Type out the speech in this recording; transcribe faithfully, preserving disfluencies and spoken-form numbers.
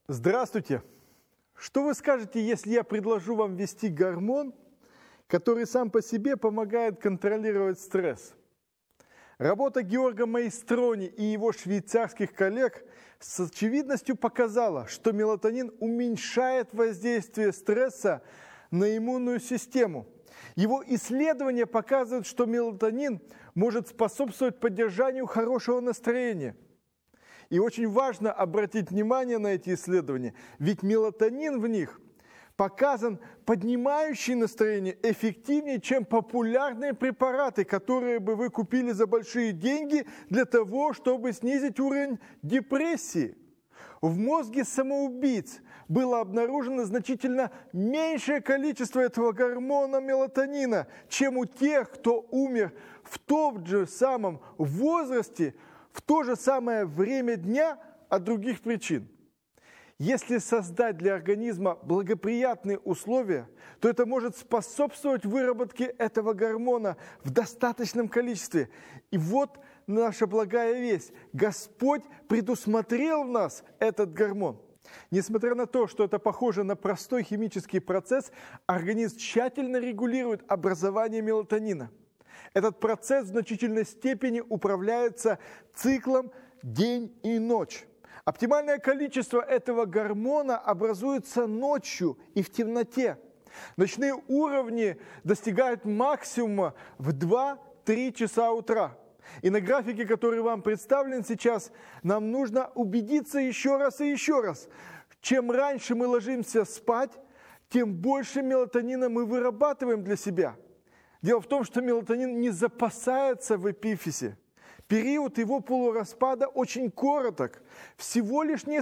Здравствуйте! Что вы скажете, если я предложу вам ввести гормон, который сам по себе помогает контролировать стресс? Работа Георга Маестрони и его швейцарских коллег с очевидностью показала, что мелатонин уменьшает воздействие стресса на иммунную систему. Его исследования показывают, что мелатонин может способствовать поддержанию хорошего настроения. И очень важно обратить внимание на эти исследования, ведь мелатонин в них показан поднимающий настроение эффективнее, чем популярные препараты, которые бы вы купили за большие деньги для того, чтобы снизить уровень депрессии. В мозге самоубийц было обнаружено значительно меньшее количество этого гормона мелатонина, чем у тех, кто умер в том же самом возрасте, в то же самое время дня от других причин. Если создать для организма благоприятные условия, то это может способствовать выработке этого гормона в достаточном количестве. И вот наша благая весть. Господь предусмотрел в нас этот гормон. Несмотря на то, что это похоже на простой химический процесс, организм тщательно регулирует образование мелатонина. Этот процесс в значительной степени управляется циклом день и ночь. Оптимальное количество этого гормона образуется ночью и в темноте. Ночные уровни достигают максимума в два-три часа утра. И на графике, который вам представлен сейчас, нам нужно убедиться еще раз и еще раз. Чем раньше мы ложимся спать, тем больше мелатонина мы вырабатываем для себя. Дело в том, что мелатонин не запасается в эпифизе. Период его полураспада очень короток, всего лишь несколько